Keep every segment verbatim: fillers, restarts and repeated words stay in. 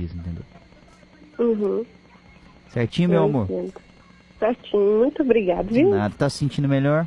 dias, entendeu? Uhum. Certinho, meu Eu amor? entendo. Certinho, muito obrigado, De viu? nada. Tá se sentindo melhor?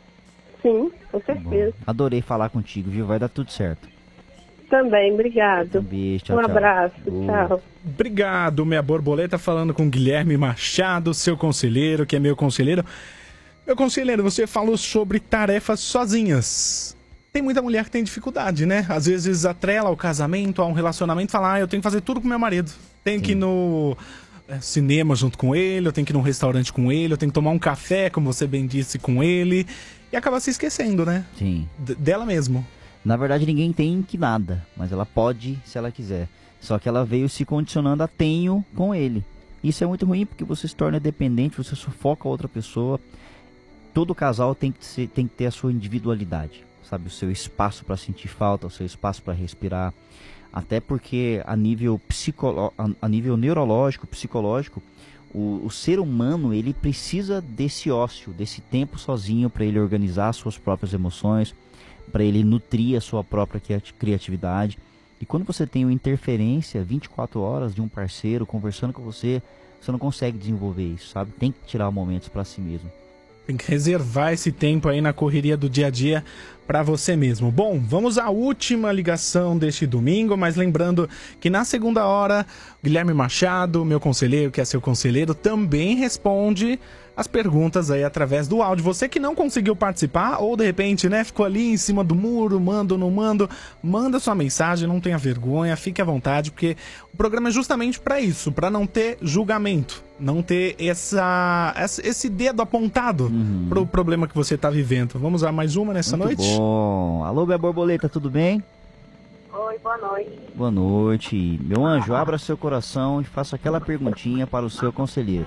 Sim, com Bom, certeza. adorei falar contigo, viu? Vai dar tudo certo. Também, obrigado. Um beijo, tchau, Um tchau. abraço, Boa. tchau. Obrigado, minha borboleta, falando com Guilherme Machado, seu conselheiro, que é meu conselheiro. Meu conselheiro, você falou sobre tarefas sozinhas. Tem muita mulher que tem dificuldade, né? Às vezes atrela ao casamento, a um relacionamento, fala, ah, eu tenho que fazer tudo com meu marido. Tenho Sim. que ir no é, cinema junto com ele, eu tenho que ir num restaurante com ele, eu tenho que tomar um café, como você bem disse, com ele. E acaba se esquecendo, né? Sim. D- dela mesmo. Na verdade, ninguém tem que nada, mas ela pode se ela quiser. Só que ela veio se condicionando a tenho com ele. Isso é muito ruim porque você se torna dependente, você sufoca a outra pessoa. Todo casal tem que, ser, tem que ter a sua individualidade, sabe? O seu espaço para sentir falta, o seu espaço para respirar. Até porque a nível, psicolo... a nível neurológico, psicológico, o, o ser humano ele precisa desse ócio, desse tempo sozinho para ele organizar suas próprias emoções, para ele nutrir a sua própria criatividade. E quando você tem uma interferência vinte e quatro horas de um parceiro conversando com você, você não consegue desenvolver isso, sabe? Tem que tirar momentos para si mesmo. Tem que reservar esse tempo aí na correria do dia a dia para você mesmo. Bom, vamos à última ligação deste domingo, mas lembrando que na segunda hora, Guilherme Machado, meu conselheiro, que é seu conselheiro, também responde as perguntas aí através do áudio. Você que não conseguiu participar ou de repente, né, ficou ali em cima do muro, mando ou não mando, manda sua mensagem, não tenha vergonha, fique à vontade, porque o programa é justamente para isso, para não ter julgamento, não ter essa, essa esse dedo apontado Uhum. pro problema que você tá vivendo. Vamos a mais uma nessa Muito noite? bom. Alô, minha borboleta, tudo bem? Oi, boa noite. Boa noite. Meu anjo, abra seu coração e faça aquela perguntinha para o seu conselheiro.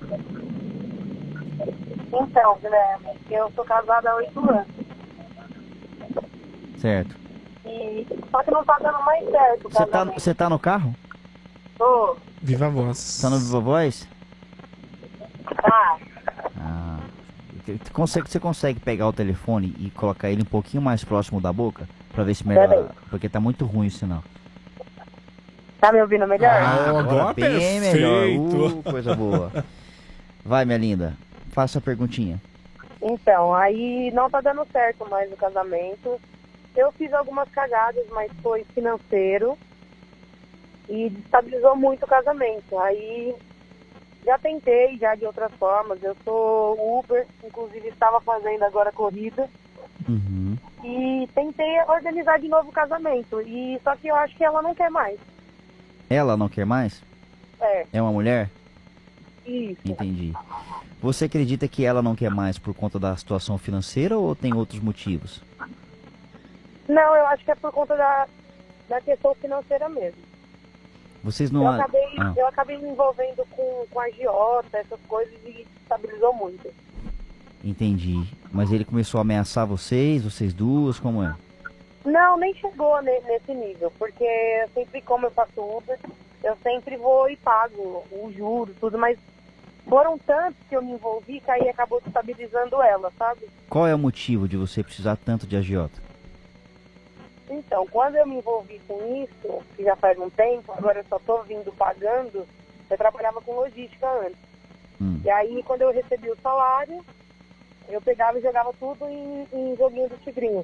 Então, Guilherme, eu sou casada há oito anos. Certo. E... Só que não tá dando mais certo o Você tá, casamento. você tá no carro? Tô. Viva a voz. Tá no Viva Voz? Tá. Ah. Você consegue, você consegue pegar o telefone e colocar ele um pouquinho mais próximo da boca? Pra ver se melhora. Porque tá muito ruim o sinal. Tá me ouvindo melhor? Ah, agora bem perfeito. melhor. Uh, coisa boa. Vai, minha linda. Faça a perguntinha. Então, aí não tá dando certo mais o casamento. Eu fiz algumas cagadas, mas foi financeiro. E destabilizou muito o casamento. Aí já tentei, já de outras formas. Eu sou Uber, inclusive estava fazendo agora corrida. Uhum. E tentei organizar de novo o casamento. E só que eu acho que ela não quer mais. Ela não quer mais? É, É uma mulher? isso. Entendi. Você acredita que ela não quer mais por conta da situação financeira ou tem outros motivos? Não, eu acho que é por conta da, da questão financeira mesmo. Vocês não... Eu acabei, Ah, eu acabei me envolvendo com, com agiota, essas coisas, e estabilizou muito. entendi. Mas ele começou a ameaçar vocês, vocês duas, como é? Não, nem chegou ne- nesse nível, porque eu sempre, como eu faço Uber, eu sempre vou e pago o juro, tudo, mas foram tantos que eu me envolvi que aí acabou estabilizando ela, sabe? Qual é o motivo de você precisar tanto de agiota? Então, quando eu me envolvi com isso, que já faz um tempo, agora eu só tô vindo pagando, eu trabalhava com logística antes. Hum. E aí, quando eu recebi o salário, eu pegava e jogava tudo em, em joguinho do tigrinho.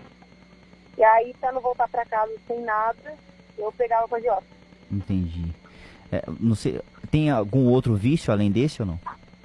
E aí, pra não voltar pra casa sem nada, eu pegava com a agiota. Entendi. É, não sei, tem algum outro vício além desse ou não?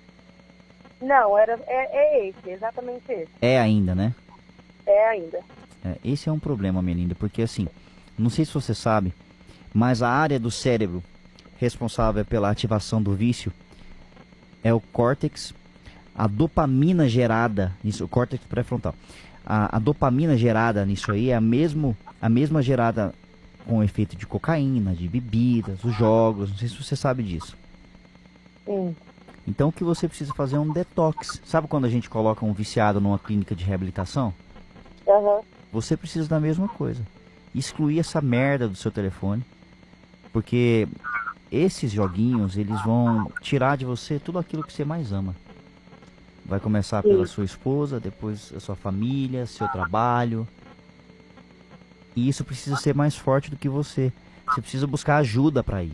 Não, era, é, é esse, exatamente esse. É ainda, né? É ainda. É, esse é um problema, minha linda, porque assim, não sei se você sabe, mas a área do cérebro responsável pela ativação do vício é o córtex, a dopamina gerada nisso, o córtex pré-frontal. A, a dopamina gerada nisso aí é a, mesmo, a mesma gerada com efeito de cocaína, de bebidas, os jogos, não sei se você sabe disso. Sim. Então o que você precisa fazer é um detox. Sabe quando a gente coloca um viciado numa clínica de reabilitação? Aham. Você precisa da mesma coisa. Excluir essa merda do seu telefone. Porque esses joguinhos, eles vão tirar de você tudo aquilo que você mais ama. Vai começar Sim. pela sua esposa, depois a sua família, seu trabalho. E isso precisa ser mais forte do que você. Você precisa buscar ajuda para isso.